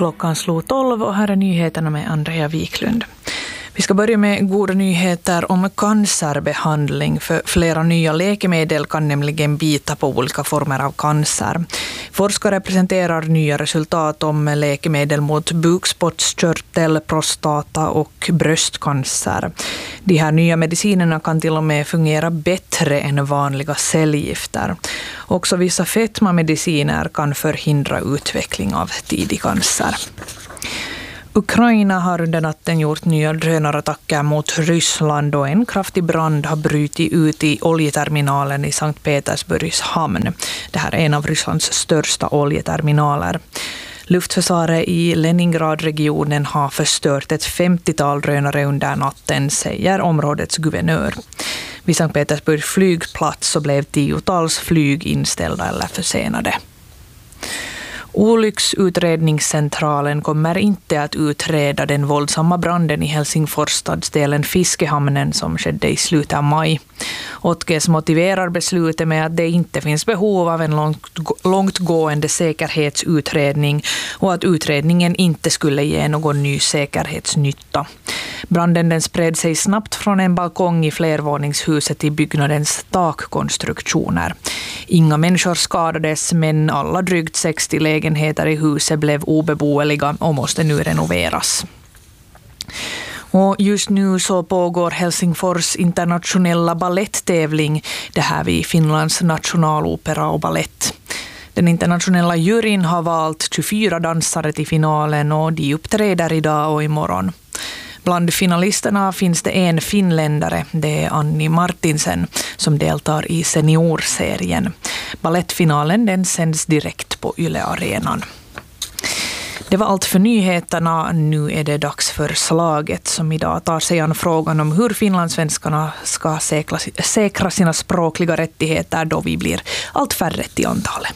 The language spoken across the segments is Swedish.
Klockan slog 12 och här är nyheterna med Andrea Wiklund. Vi ska börja med goda nyheter om cancerbehandling, för flera nya läkemedel kan nämligen bita på olika former av cancer. Forskare presenterar nya resultat om läkemedel mot bukspottkörtel, prostata och bröstcancer. De här nya medicinerna kan till och med fungera bättre än vanliga cellgifter. Också vissa fetmamediciner kan förhindra utveckling av tidig cancer. Ukraina har under natten gjort nya drönarattacker mot Ryssland och en kraftig brand har brutit ut i oljeterminalen i Sankt Petersburgs hamn. Det här är en av Rysslands största oljeterminaler. Luftförsvaret i Leningradregionen har förstört ett 50-tal drönare under natten, säger områdets guvernör. Vid Sankt Petersburgs flygplats så blev 10-tals flyg inställda eller försenade. Olycksutredningscentralen kommer inte att utreda den våldsamma branden i Helsingfors-stadsdelen Fiskehamnen som skedde i slutet av maj. Otkes motiverar beslutet med att det inte finns behov av en långtgående säkerhetsutredning och att utredningen inte skulle ge någon ny säkerhetsnytta. Branden den spred sig snabbt från en balkong i flervåningshuset till byggnadens takkonstruktioner. Inga människor skadades, men alla drygt 60 lägenheter i huset blev obeboeliga och måste nu renoveras. Och just nu så pågår Helsingfors internationella balletttävling, det här vid Finlands nationalopera och ballett. Den internationella juryn har valt 24 dansare till finalen och de uppträder idag och imorgon. Bland finalisterna finns det en finländare, det är Anni Martinsen, som deltar i seniorserien. Ballettfinalen den sänds direkt på Yle Arenan. Det var allt för nyheterna. Nu är det dags för slaget som idag tar sig an frågan om hur finlandssvenskarna ska säkra sina språkliga rättigheter då vi blir allt färre i antalet.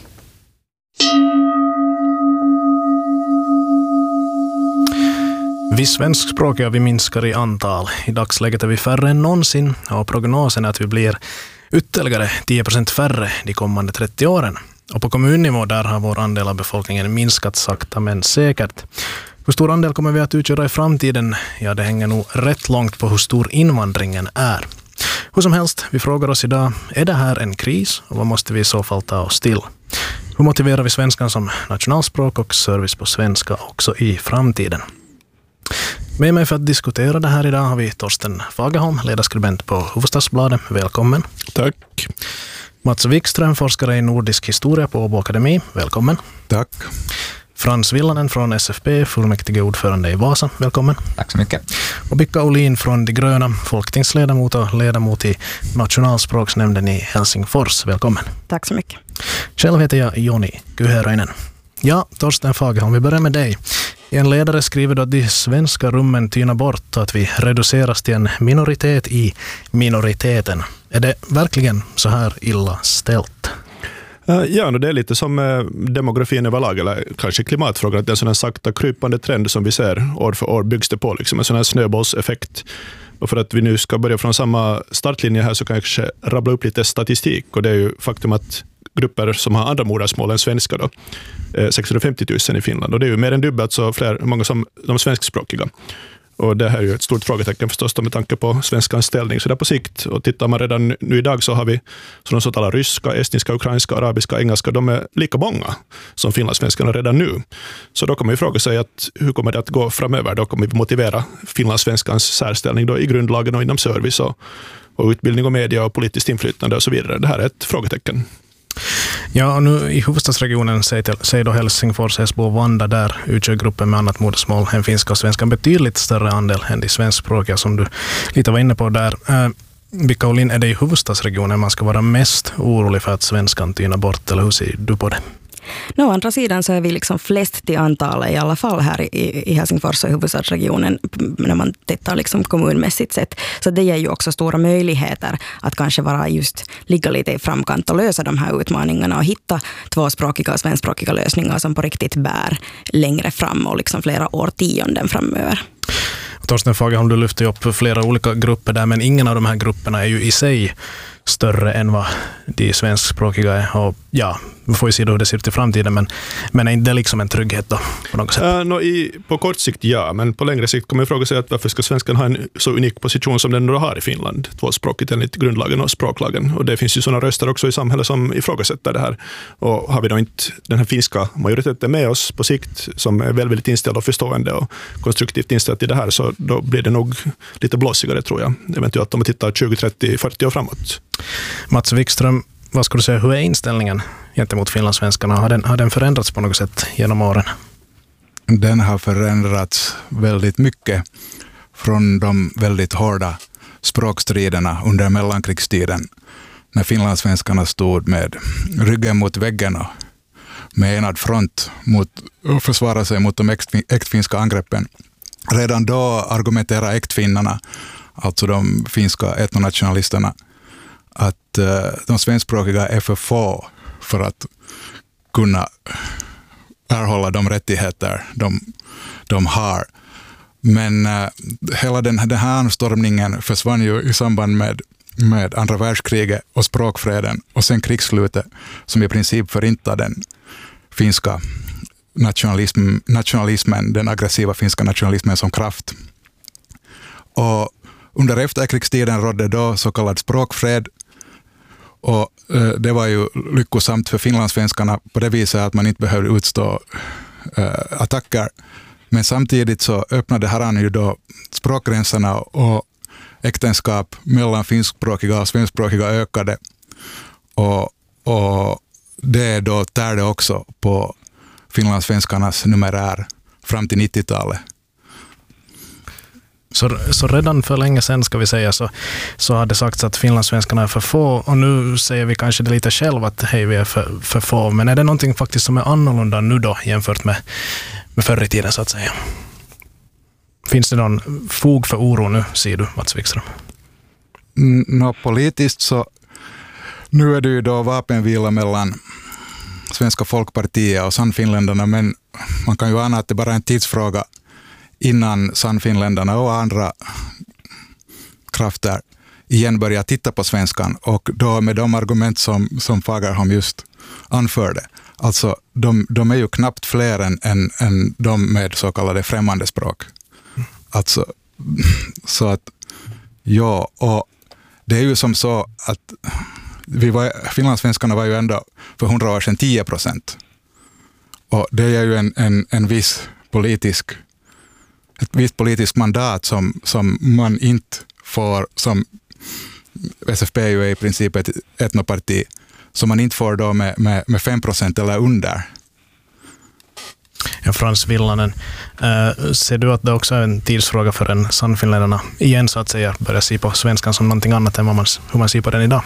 Vi svenskspråkiga vi minskar i antal. I dagsläget är vi färre än någonsin och prognosen är att vi blir ytterligare 10% färre de kommande 30 åren. Och på kommunnivå där har vår andel av befolkningen minskat sakta men säkert. Hur stor andel kommer vi att utgöra i framtiden? Ja, det hänger nog rätt långt på hur stor invandringen är. Hur som helst, vi frågar oss idag, är det här en kris och vad måste vi i så fall ta oss till? Hur motiverar vi svenskan som nationalspråk och service på svenska också i framtiden? Med mig för att diskutera det här idag har vi Torsten Fagerholm, ledarskribent på Hufvudstadsbladet. Välkommen. Tack. Mats Wikström, forskare i nordisk historia på Åbo Akademi. Välkommen. Tack. Frans Villanen från SFP, fullmäktige ordförande i Vasa. Välkommen. Tack så mycket. Och Bicka Olin från De gröna, folketingsledamot och ledamot i Nationalspråksnämnden i Helsingfors. Välkommen. Tack så mycket. Själv heter jag Joni Kyhöröinen. Ja, Torsten Fagerholm, vi börjar med dig. I en ledare skriver du att de svenska rummen tynar bort och att vi reduceras till en minoritet i minoriteten. Är det verkligen så här illa ställt? Ja, det är lite som demografin överlag, eller kanske klimatfrågan, att det är en sån här sakta krypande trend som vi ser år för år byggs det på, liksom en sån här snöbollseffekt. Och för att vi nu ska börja från samma startlinje här så kan jag kanske rabbla upp lite statistik, och det är ju faktum att grupper som har andra modersmål än svenska då, 650 000 i Finland, och det är ju mer än dubbelt så många som de svenskspråkiga. Och det här är ju ett stort frågetecken förstås med tanke på svenskans ställning. Så där på sikt, och tittar man redan nu idag så har vi sådana som talar ryska, estniska, ukrainska, arabiska, engelska. De är lika många som finlandssvenskarna redan nu. Så då kommer vi fråga sig att hur kommer det att gå framöver? Då kommer vi motivera finlandssvenskans särställning då i grundlagen och inom service och utbildning och media och politiskt inflytande och så vidare. Det här är ett frågetecken. Ja, och nu i huvudstadsregionen säger då Helsingfors, Esbo och Vanda, där utgör gruppen med annat modersmål än finska och svenska betydligt större andel än de svenskspråkiga som du lite var inne på där. Bicka Olin, är det i huvudstadsregionen man ska vara mest orolig för att svenskan tynar bort, eller hur ser du på det? Å andra sidan så är vi liksom flest till antalet i alla fall här i Helsingfors och huvudstadsregionen när man tittar liksom kommunmässigt sett. Så det ger ju också stora möjligheter att kanske ligga lite i framkant och lösa de här utmaningarna och hitta tvåspråkiga och svenskspråkiga lösningar som på riktigt bär längre fram och liksom flera årtionden framöver. Torsten Fagerholm, du lyfter upp flera olika grupper där, men ingen av de här grupperna är ju i sig större än vad de svenskspråkiga är. Och ja, vi får ju se hur det ser ut i framtiden, men är inte det liksom en trygghet då på något sätt? På kort sikt ja, men på längre sikt kommer jag fråga sig att varför ska svenskan ha en så unik position som den har i Finland, tvåspråkigt enligt grundlagen och språklagen. Och det finns ju sådana röster också i samhället som ifrågasätter det här. Och har vi då inte den här finska majoriteten med oss på sikt som är väldigt inställd och förstående och konstruktivt inställd i det här, så då blir det nog lite blåsigare, tror jag. Eventuellt om vi tittar 20, 30, 40 år framåt. Mats Wikström, vad skulle du säga, hur är inställningen gentemot finlandssvenskarna? Har den förändrats på något sätt genom åren? Den har förändrats väldigt mycket från de väldigt hårda språkstriderna under mellankrigstiden, när finlandssvenskarna stod med ryggen mot väggen och med enad front och försvara sig mot de äktfinska angreppen. Redan då argumenterar äktfinnarna, alltså de finska etnonationalisterna, att de svenskspråkiga är för få för att kunna erhålla de rättigheter de har. Men hela den här anstormningen försvann ju i samband med andra världskriget och språkfreden och sen krigsslutet, som i princip förintade den finska nationalismen, den aggressiva finska nationalismen som kraft. Och under efterkrigstiden rådde då så kallad språkfred, och det var ju lyckosamt för finlandssvenskarna på det viset att man inte behövde utstå attacker. Men samtidigt så öppnade herran ju då språkgränserna och äktenskap mellan finskspråkiga och svenskspråkiga ökade. Och det då tärde också på finlandssvenskarnas numerär fram till 90-talet. Så redan för länge sedan, ska vi säga, så har det sagts att finlandssvenskarna är för få, och nu säger vi kanske det lite själva att hej, vi är för få. Men är det någonting faktiskt som är annorlunda nu då jämfört med förr i tiden, så att säga? Finns det någon fog för oro nu, säger du, Mats Wikström? Politiskt så nu är det ju då vapenvila mellan Svenska folkpartiet och Sannfinländarna, men man kan ju ana att det bara är en tidsfråga innan Sannfinländarna och andra krafter igen börjar titta på svenskan, och då med de argument som Fagerholm just anförde. Alltså de är ju knappt fler än de med så kallade främmande språk. Alltså, så att ja, och det är ju som så att finlandssvenskarna var ju ändå för 100 år sedan 10%. Och det är ju en viss ett visst politiskt mandat som man inte får, som SFP ju är i princip ett etnoparti, som man inte får då med 5% eller under. Ja, Frans Villanen, ser du att det också är en tidsfråga för en sannfinländarna igen, så att säga, börja se på svenskan som någonting annat än hur man ser på den idag?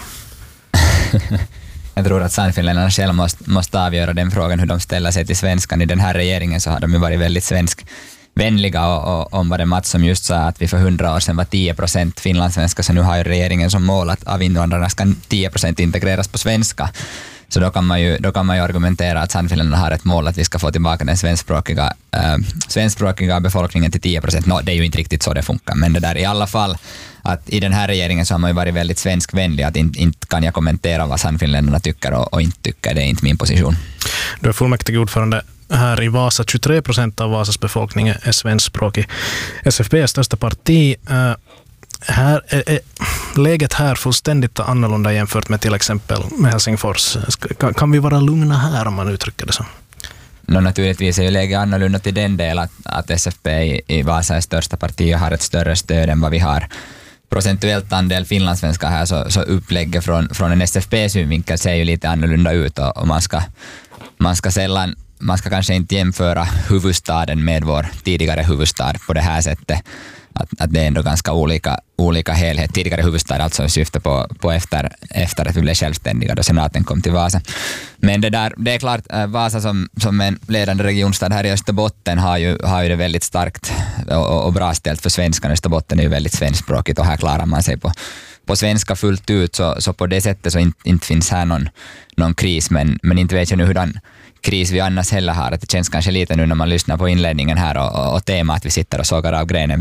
Jag tror att sannfinländarna själva måste avgöra den frågan, hur de ställer sig till svenskan. I den här regeringen så har de ju varit väldigt svenskvänliga, och om vad det Mats som just sa att vi för 100 år sedan var 10% finlandssvenska, så nu har ju regeringen som mål att av invandrarna ska 10% integreras på svenska. Så då kan man ju argumentera att sannfinländarna har ett mål att vi ska få tillbaka den svenskspråkiga befolkningen till 10%. Det är ju inte riktigt så det funkar, men det där i alla fall, att i den här regeringen så har man ju varit väldigt svenskvänlig, att inte kan jag kommentera vad sannfinländarna tycker och inte tycker, det är inte min position. Du är fullmäktigeordförande här i Vasa. 23% av Vasas befolkning är svenskspråkig. SFP är största parti. Här är läget här fullständigt annorlunda jämfört med till exempel med Helsingfors. Kan vi vara lugna här, om man uttrycker det så? Naturligtvis är ju läget annorlunda till den del att SFP i Vasa är största parti och har ett större stöd än vad vi har. Procentuellt andel finlandssvenskar här, så upplägget från en SFP-synvinkel ser ju lite annorlunda ut, och man ska kanske inte jämföra huvudstaden med vår tidigare huvudstad på det här sättet. Att det är ändå ganska olika helhet. Tidigare huvudstad alltså syftar på efter att vi blev självständiga, då senaten kom till Vasa. Men det är klart, Vasa som en ledande regionstad här i Österbotten har ju det väldigt starkt och bra ställt för svenskan. Österbotten är ju väldigt svenskspråkigt, och här klarar man sig på svenska fullt ut, så på det sättet så inte finns här någon kris, men inte vet jag nu hurdan kris vi annars heller har. Att det känns kanske lite nu när man lyssnar på inledningen här och temat att vi sitter och sågar av grenen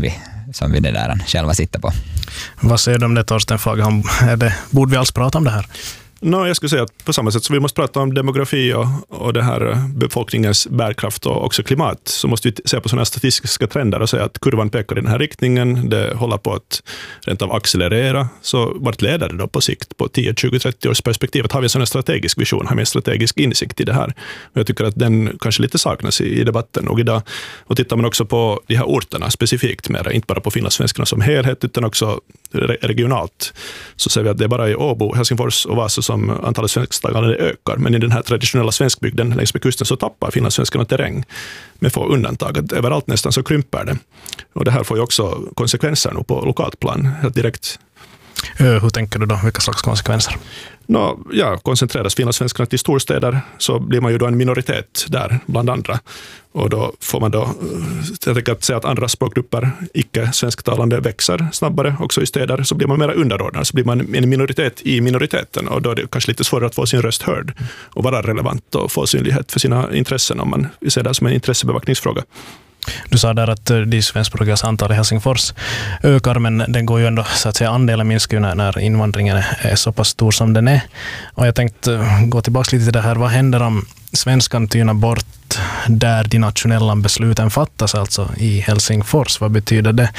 som vi det där själva sitter på. Vad säger du om det, Torsten Fagerholm? Borde vi alls prata om det här? Jag skulle säga att på samma sätt som vi måste prata om demografi och det här befolkningens bärkraft och också klimat, så måste vi se på sådana statistiska trender och säga att kurvan pekar i den här riktningen, det håller på att rent av accelerera. Så vart leder det då på sikt, på 10, 20, 30 års perspektivet? Har vi en sån strategisk vision, har vi en strategisk insikt i det här? Och jag tycker att den kanske lite saknas i debatten. Och idag, och tittar man också på de här orterna specifikt, mer, inte bara på finlandssvenskarna som helhet utan också regionalt, så ser vi att det är bara i Åbo, Helsingfors och Vasa som antalet svensktalande ökar. Men i den här traditionella svenskbygden längs med kusten så tappar finlandssvenskarna terräng. Med få undantag, att överallt nästan så krymper det. Och det här får ju också konsekvenser nu på lokalt plan, helt direkt. Hur tänker du då? Vilka slags konsekvenser? Koncentreras finlandssvenskarna till storstäder så blir man ju då en minoritet där bland andra. Och då får man då, jag tänker att säga att andra språkgrupper, icke-svensktalande, växer snabbare också i städer, så blir man mer underordnad, så blir man en minoritet i minoriteten, och då är det kanske lite svårare att få sin röst hörd och vara relevant och få synlighet för sina intressen, om man ser det som en intressebevakningsfråga. Du sa där att de svenskspråkigas antal i Helsingfors ökar, men den går ju ändå, så att säga, andelen minskar ju när invandringen är så pass stor som den är. Och jag tänkte gå tillbaka lite till det här. Vad händer om svenskan tynar bort där de nationella besluten fattas, alltså i Helsingfors? Vad betyder det?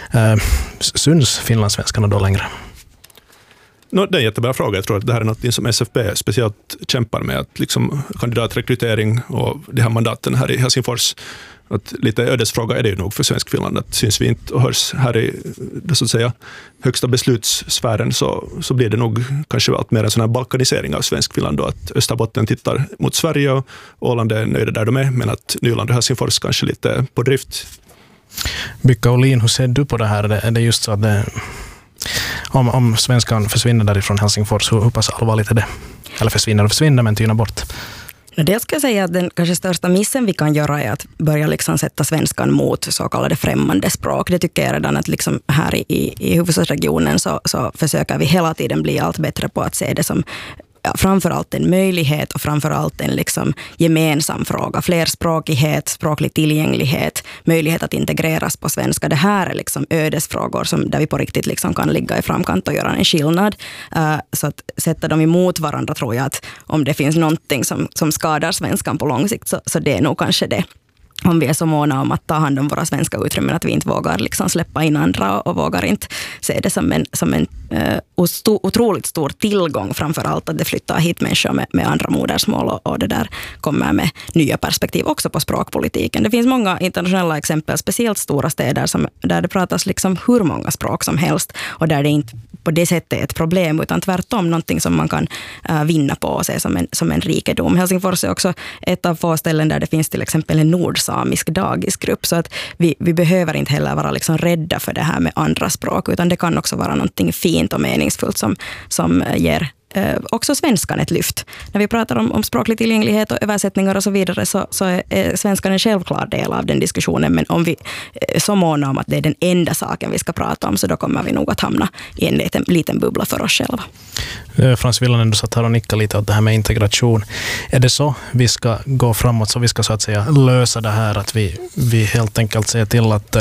Syns finlandssvenskarna då längre? Det är en jättebra fråga. Jag tror att det här är något som SFP speciellt kämpar med, att liksom kandidatrekrytering och de här mandaten här i Helsingfors. Att lite ödesfråga är det ju nog för svensk Finland, att syns vi inte och hörs här i det, så att säga, högsta beslutssfären, så blir det nog kanske allt mer en sån här balkanisering av svensk Finland då, att Österbotten tittar mot Sverige och Åland är nöjda där de är, men att Nyland och Helsingfors kanske lite på drift. Bykka Olin, hur ser du på det här? Är det just så att om svenskan försvinner därifrån Helsingfors, hur pass allvarligt är det? Eller försvinner men tynar bort? Det ska jag säga att den kanske största missen vi kan göra är att börja liksom sätta svenskan mot så kallade främmande språk. Det tycker jag redan att liksom här i huvudstadsregionen så försöker vi hela tiden bli allt bättre på att se det som framförallt en möjlighet och framförallt en liksom gemensam fråga. Flerspråkighet, språklig tillgänglighet, möjlighet att integreras på svenska. Det här är liksom ödesfrågor där vi på riktigt liksom kan ligga i framkant och göra en skillnad. Så att sätta dem emot varandra, tror jag att om det finns någonting som skadar svenskan på lång sikt, så det är nog kanske det. Om vi är så måna om att ta hand om våra svenska utrymmen, att vi inte vågar liksom släppa in andra och vågar inte se det som en otroligt stor tillgång, framför allt att det flyttar hit människor med andra modersmål och det där kommer med nya perspektiv också på språkpolitiken. Det finns många internationella exempel, speciellt stora städer där det pratas liksom hur många språk som helst och där det inte på det sättet är ett problem, utan tvärtom någonting som man kan vinna på och se som en rikedom. Helsingfors är också ett av få ställen där det finns till exempel en nordsamisk dagisgrupp, så att vi behöver inte heller vara liksom rädda för det här med andra språk, utan det kan också vara någonting fint och meningsfullt som ger också svenskan ett lyft. När vi pratar om språklig tillgänglighet och översättningar och så vidare, så är svenskan en självklar del av den diskussionen, men om vi är så måna om att det är den enda saken vi ska prata om, så då kommer vi nog att hamna i en liten bubbla för oss själva. Frans Villanen, du satt här och nickade lite åt det här med integration. Är det så vi ska gå framåt, så vi ska så att säga lösa det här, att vi helt enkelt ser till att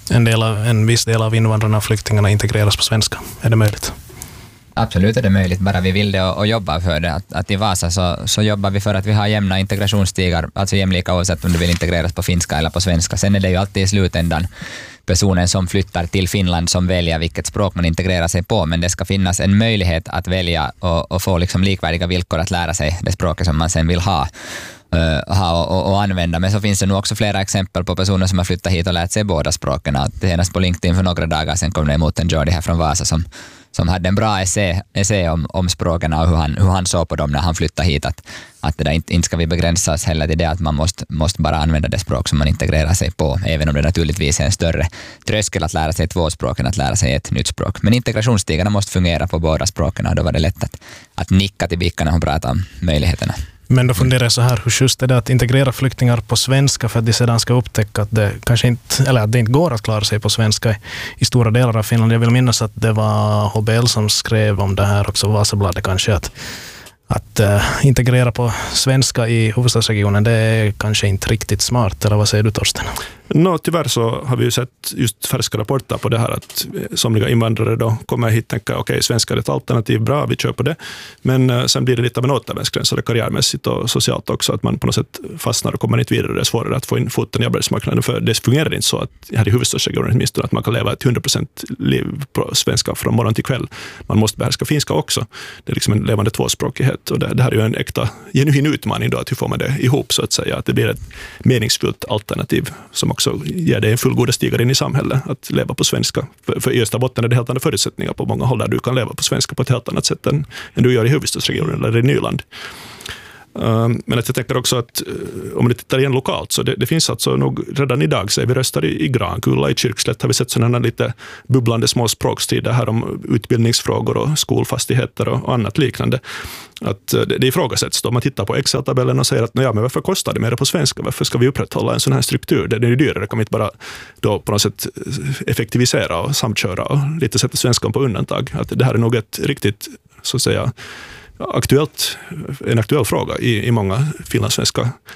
en viss del av invandrarna och flyktingarna integreras på svenska? Är det möjligt? Absolut är det möjligt, bara vi vill det och jobbar för det. Att i Vasa så jobbar vi för att vi har jämna integrationsstigar, alltså jämlika oavsett om du vill integreras på finska eller på svenska. Sen är det ju alltid i slutändan personen som flyttar till Finland som väljer vilket språk man integrerar sig på, men det ska finnas en möjlighet att välja och få liksom likvärdiga villkor att lära sig det språket som man sen vill ha och använda. Men så finns det nu också flera exempel på personer som har flyttat hit och lärt sig båda språken. Senast på LinkedIn för några dagar sedan kom det emot en Jordi här från Vasa som hade en bra essä om språken och hur han såg på dem när han flyttade hit. Att det där inte ska vi begränsas heller till det att man måste bara använda det språk som man integrerar sig på, även om det naturligtvis är en större tröskel att lära sig två språk än att lära sig ett nytt språk. Men integrationsstigarna måste fungera på båda språken, och då var det lätt att nicka till bickarna och prata om möjligheterna. Men då funderar jag så här, hur just är det att integrera flyktingar på svenska för att de sedan ska upptäcka att det kanske inte, eller att det inte går att klara sig på svenska i stora delar av Finland. Jag vill minnas att det var HBL som skrev om det här också, Vasabladet kanske, att integrera på svenska i huvudstadsregionen, det är kanske inte riktigt smart, eller vad säger du, Torsten? Tyvärr så har vi ju sett just färska rapporter på det här att somliga invandrare då kommer hit och tänker okej, svenska är ett alternativ, bra, vi kör på det. Men sen blir det lite av en återvändsgräns karriärmässigt och socialt också, att man på något sätt fastnar och kommer inte vidare. Det är svårare att få in foten i arbetsmarknaden, för det fungerar inte så att här i huvudstadsregionen åtminstone att man kan leva ett 100% liv på svenska från morgon till kväll. Man måste behärska finska också. Det är liksom en levande tvåspråkighet, och det här är ju en äkta genuin utmaning då, att hur får man det ihop så att säga, att det blir ett meningsfullt alternativ som också ger dig en fullgoda stigare in i samhället att leva på svenska. För i Österbotten är det helt andra förutsättningar på många håll där du kan leva på svenska på ett helt annat sätt än du gör i huvudstadsregionen eller i Nyland. Men att jag tänker också att om du tittar igen lokalt så det finns alltså nog redan idag, så vi röstar i Grankulla, i Kyrkslätt har vi sett sådana lite bubblande små språkstrider här om utbildningsfrågor och skolfastigheter och annat liknande. Att det ifrågasätts då. Man tittar på Excel-tabellen och säger att men varför kostar det mer på svenska? Varför ska vi upprätthålla en sån här struktur? Det är ju dyrare, kan vi inte bara då på något sätt effektivisera och samköra och lite sätta svenskan på undantag. Att det här är nog ett riktigt, så att säga, en aktuell fråga i många finlandssvenska